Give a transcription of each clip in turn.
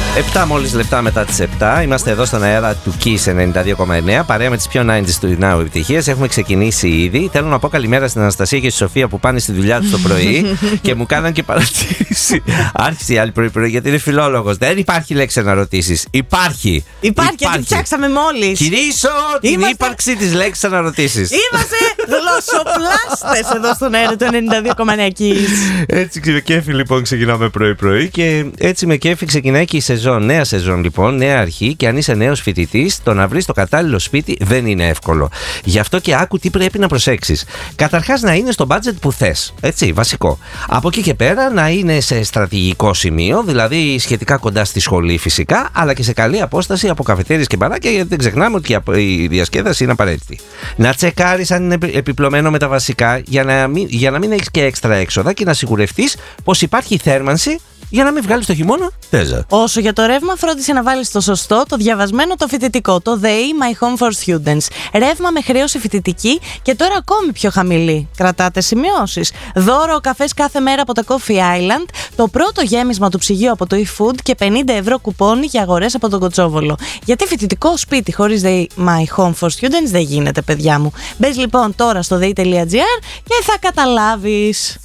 7 μόλις λεπτά μετά τις 7. Είμαστε εδώ στον αέρα του Kiss 92,9. Παρέα με τις πιο 90s του Now επιτυχίες. Έχουμε ξεκινήσει ήδη. Θέλω να πω καλημέρα στην Αναστασία και στη Σοφία που πάνε στη δουλειά του το πρωί και μου κάναν και παρατήρηση. Άρχισε η άλλη πρωί γιατί είναι φιλόλογος. Δεν υπάρχει λέξη να ρωτήσεις. Υπάρχει. Γιατί φτιάξαμε μόλις. Κυρίσω την ύπαρξη της λέξης αναρωτήσεις. Είμαστε γλωσσοπλάστες εδώ στον αέρα του 92,9 Kiss. Έτσι με κέφι λοιπόν ξεκινάμε πρωί-πρωί και έτσι με κέφι ξεκινάει και η σεζόν. Νέα σεζόν λοιπόν, νέα αρχή. Και αν είσαι νέος φοιτητής, το να βρεις το κατάλληλο σπίτι δεν είναι εύκολο. Γι' αυτό και άκου τι πρέπει να προσέξεις. Καταρχάς να είναι στο budget που θες. Έτσι, βασικό. Από εκεί και πέρα να είναι σε στρατηγικό σημείο, δηλαδή σχετικά κοντά στη σχολή φυσικά, αλλά και σε καλή απόσταση από καφετέριες και μπαράκια, γιατί δεν ξεχνάμε ότι η διασκέδαση είναι απαραίτητη. Να τσεκάρεις αν είναι επιπλωμένο με τα βασικά για να μην έχεις και έξτρα έξοδα και να σιγουρευτείς πως υπάρχει θέρμανση για να μην βγάλεις το χειμώνα τέζα. Όσο για το ρεύμα, φρόντισε να βάλεις το σωστό, το διαβασμένο, το φοιτητικό, το ΔΕΗ My Home for Students. Ρεύμα με χρέωση φοιτητική και τώρα ακόμη πιο χαμηλή. Κρατάτε σημειώσεις. Δώρο ο καφές κάθε μέρα από τα Coffee Island, το πρώτο γέμισμα του ψυγείου από το eFood και 50 ευρώ κουπόνι για αγορές από τον Κοτσόβολο. Γιατί φοιτητικό σπίτι χωρίς ΔΕΗ My Home for Students δεν γίνεται, παιδιά μου. Μπες λοιπόν τώρα στο dei.gr και θα καταλάβεις.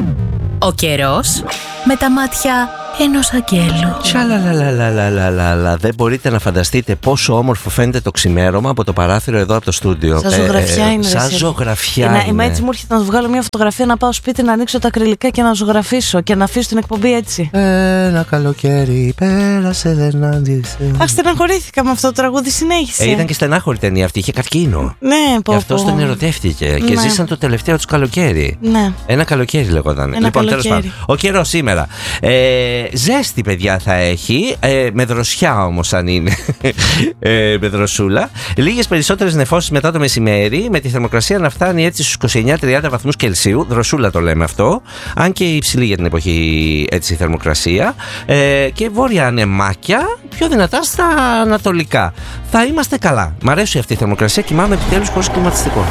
Ο καιρός με τα μάτια ενός αγγέλου. Τσαλαλαλαλαλαλαλα. Δεν μπορείτε να φανταστείτε πόσο όμορφο φαίνεται το ξημέρωμα από το παράθυρο εδώ από το στούντιο. Σαν ζωγραφιά είναι. Σαν ζωγραφιά είναι. Έτσι μου έρχεται να σου βγάλω μια φωτογραφία, να πάω σπίτι, να ανοίξω τα ακριλικά και να ζωγραφίσω και να αφήσω την εκπομπή έτσι. Ένα καλοκαίρι πέρασε, δεν άντισε. Αχ, στεναχωρήθηκα με αυτό το τραγούδι, συνέχισε. Ήταν και στενάχωρη ταινία αυτή, είχε καρκίνο. Ναι, πω. Και αυτός τον ερωτεύτηκε και ζήσαν το τελευταίο του καλοκαίρι. Ναι. Ένα καλοκαίρι λεγόταν. Λοιπόν, τέλος πάντων. Ο καιρός σήμερα. Ζέστη, παιδιά, θα έχει. Με δροσιά όμως, αν είναι. Με δροσούλα. Λίγες περισσότερες νεφώσεις μετά το μεσημέρι. Με τη θερμοκρασία να φτάνει έτσι στους 29-30 βαθμούς Κελσίου. Δροσούλα το λέμε αυτό. Αν και υψηλή για την εποχή έτσι η θερμοκρασία. Και βόρεια ανεμάκια. Πιο δυνατά στα ανατολικά. Θα είμαστε καλά. Μ' αρέσει αυτή η θερμοκρασία. Κοιμάμαι επιτέλους χωρίς κλιματιστικό.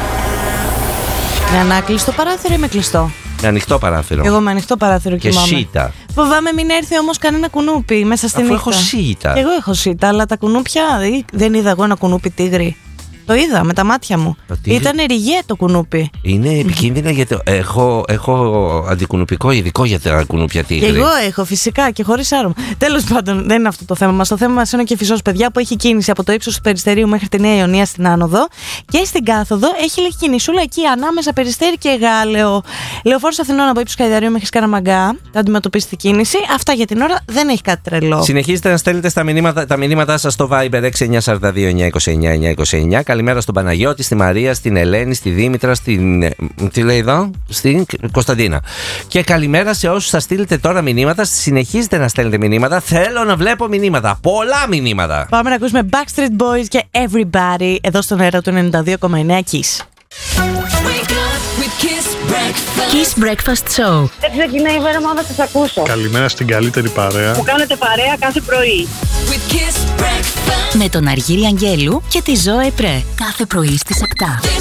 Με ανάκλειστο παράθυρο ή με κλειστό? Με ανοιχτό παράθυρο. Εγώ με ανοιχτό παράθυρο και κοιμάμαι. σίτα. Φοβάμαι μην έρθει όμως κανένα κουνούπι μέσα στη νύχτα. Αφού έχω σίτα. Εγώ έχω σίτα, αλλά τα κουνούπια δεν είδα εγώ ένα κουνούπι τίγρη. Το είδα με τα μάτια μου. Ήταν ριγέ το κουνούπι. Είναι επικίνδυνα γιατί έχω αντικουνουπικό ειδικό για τα κουνούπια τίγρη. Εγώ έχω φυσικά και χωρίς άρωμα. Τέλος πάντων, δεν είναι αυτό το θέμα μας. Το θέμα μας είναι ο Κηφισός, παιδιά, που έχει κίνηση από το ύψος του Περιστερίου μέχρι τη Νέα Ιωνία στην άνοδο. Και στην κάθοδο έχει λίγη κινησούλα εκεί ανάμεσα Περιστέρι και Γάλεο. Λεωφόρος Αθηνών από ύψος Καϊδαρίου μέχρι Σκαραμαγκά. Θα αντιμετωπίσετε κίνηση. Αυτά για την ώρα, δεν έχει κάτι τρελό. Συνεχίζετε να στέλνετε τα μηνύματά σας στο Viber 6942-929-929. Καλημέρα στον Παναγιώτη, στη Μαρία, στην Ελένη, στη Δήμητρα, στην Κωνσταντίνα. Και καλημέρα σε όσους θα στείλετε τώρα μηνύματα. Συνεχίζετε να στέλνετε μηνύματα. Θέλω να βλέπω μηνύματα. Πολλά μηνύματα. Πάμε να ακούσουμε Backstreet Boys και Everybody εδώ στον αέρα του 92,9 Kiss. Kiss Breakfast Show. Έτσι ξεκινάει η μέρα μου να σας ακούσω. Καλημέρα στην καλύτερη παρέα που κάνετε παρέα κάθε πρωί. Με τον Αργύρη Αγγέλου και τη Ζωέ Πρέ. Κάθε πρωί στις 7.